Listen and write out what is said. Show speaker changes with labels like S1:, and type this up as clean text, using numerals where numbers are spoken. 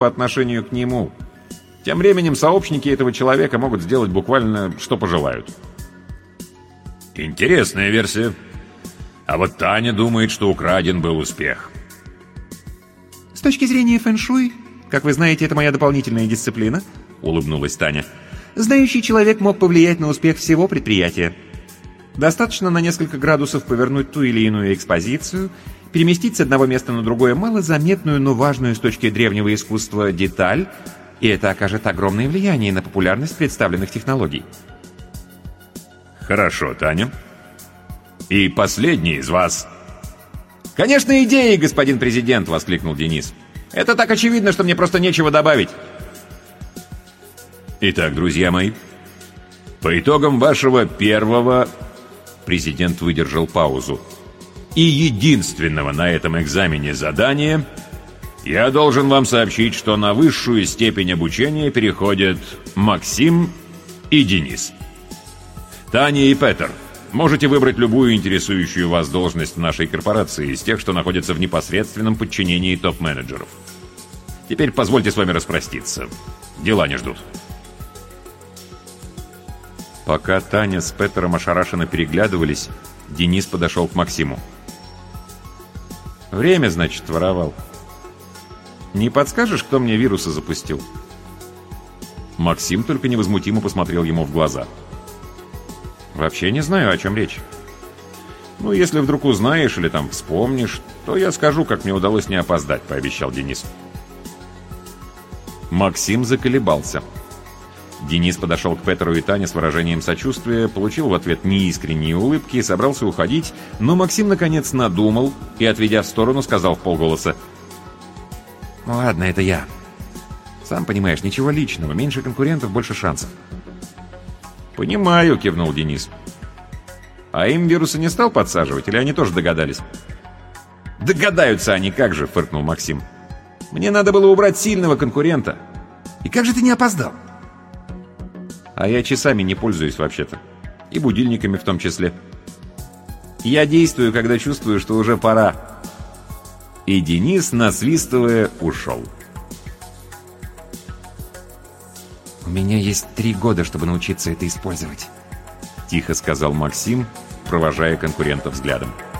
S1: по отношению к нему. Тем временем сообщники этого человека могут сделать буквально что пожелают.
S2: Интересная версия. А вот Таня думает, что украден был успех.
S1: С точки зрения фэн-шуй, как вы знаете, это моя дополнительная дисциплина, улыбнулась Таня. Знающий человек мог повлиять на успех всего предприятия. Достаточно на несколько градусов повернуть ту или иную экспозицию, переместить с одного места на другое малозаметную, но важную с точки древнего искусства деталь, и это окажет огромное влияние на популярность представленных технологий.
S2: Хорошо, Таня. И последний из вас.
S1: «Конечно, идеи, господин президент!» — воскликнул Денис. «Это так очевидно, что мне просто нечего добавить».
S2: Итак, друзья мои, по итогам вашего первого... Президент выдержал паузу. И единственного на этом экзамене задания я должен вам сообщить, что на высшую степень обучения переходят Максим и Денис. Таня и Петер, можете выбрать любую интересующую вас должность в нашей корпорации из тех, что находятся в непосредственном подчинении топ-менеджеров. Теперь позвольте с вами распроститься. Дела не ждут.
S1: Пока Таня с Петером ошарашенно переглядывались, Денис подошел к Максиму. «Время, значит, воровал. Не подскажешь, кто мне вирусы запустил?» Максим только невозмутимо посмотрел ему в глаза. «Вообще не знаю, о чем речь. Ну, если вдруг узнаешь или там вспомнишь, то я скажу, как мне удалось не опоздать», — пообещал Денис. Максим заколебался. Денис подошел к Петеру и Тане с выражением сочувствия, получил в ответ неискренние улыбки и собрался уходить, но Максим наконец надумал и, отведя в сторону, сказал вполголоса: «Ну ладно, это я. Сам понимаешь, ничего личного, меньше конкурентов, больше шансов». «Понимаю», — кивнул Денис. «А им вирусы не стал подсаживать, или они тоже догадались?» «Догадаются они, как же», — фыркнул Максим. «Мне надо было убрать сильного конкурента. И как же ты не опоздал?» «А я часами не пользуюсь вообще-то. И будильниками в том числе. Я действую, когда чувствую, что уже пора». И Денис, насвистывая, ушел. «У меня есть 3 года, чтобы научиться это использовать», — тихо сказал Максим, провожая конкурента взглядом.